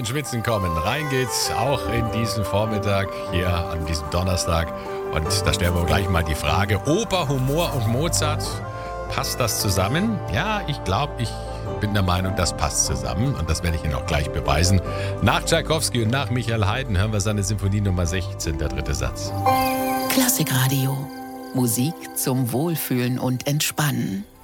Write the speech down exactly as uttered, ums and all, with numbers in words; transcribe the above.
ins Schwitzen kommen. Rein geht's auch in diesen Vormittag, hier an diesem Donnerstag. Und da stellen wir gleich mal die Frage, Oper, Humor und Mozart, passt das zusammen? Ja, ich glaube, ich bin der Meinung, das passt zusammen. Und das werde ich Ihnen auch gleich beweisen. Nach Tschaikowski und nach Michael Haydn hören wir seine Symphonie Nummer sechzehn, der dritte Satz. Klassikradio. Musik zum Wohlfühlen und Entspannen.